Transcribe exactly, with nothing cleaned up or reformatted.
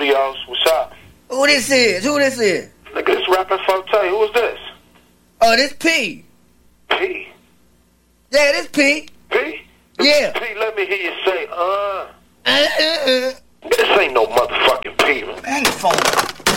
studios. What's up? Who this is? Who this is? Nigga, this rapping Forte. Who is this? Oh, this P. P? Yeah, this P. P? Yeah. P, let me hear you say, uh. Uh, uh, uh. This ain't no motherfucking P, man. Man, phone.